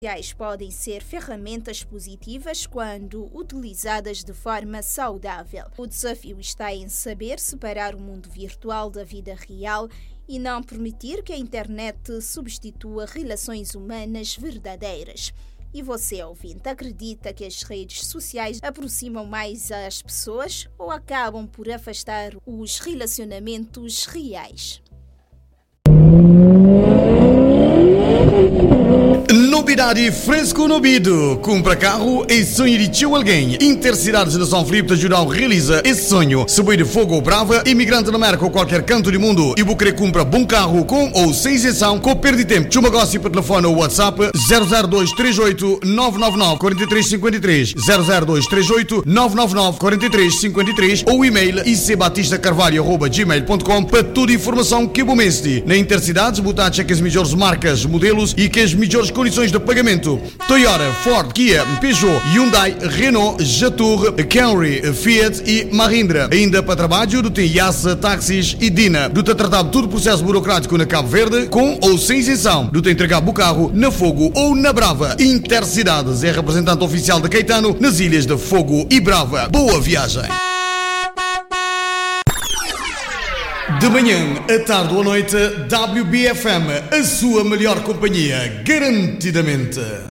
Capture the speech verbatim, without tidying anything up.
sociais podem ser ferramentas positivas quando utilizadas de forma saudável. O desafio está em saber separar o mundo virtual da vida real e não permitir que a internet substitua relações humanas verdadeiras. E você, ouvinte, acredita que as redes sociais aproximam mais as pessoas ou acabam por afastar os relacionamentos reais? Novidade fresco no ouvido. Compra carro e sonho de tio alguém. Intercidades de São Filipe de Judão realiza esse sonho. Se boi de fogo ou brava, imigrante na América ou qualquer canto do mundo e você compra bom carro com ou sem isenção, com perda de tempo. Tio negócio para telefone ou WhatsApp zero zero dois três oito nove nove nove quatro três cinco três zero zero dois três oito nove nove nove quatro três cinco três ou e-mail icbatistacarvalho arroba gmail ponto com para toda a informação que você mestre. Na Intercidades, botar check as melhores marcas, modelos e que as melhores condições de pagamento. Toyota, Ford, Kia, Peugeot, Hyundai, Renault, Jatour, Camry, Fiat e Mahindra. Ainda para trabalho, do tem Yasa, táxis e Dina. Do tem tratado todo o processo burocrático na Cabo Verde, com ou sem isenção. Do tem entregar o carro na Fogo ou na Brava. Intercidades é representante oficial de Caetano nas ilhas de Fogo e Brava. Boa viagem! De manhã, à tarde ou à noite, W B F M, a sua melhor companhia, garantidamente.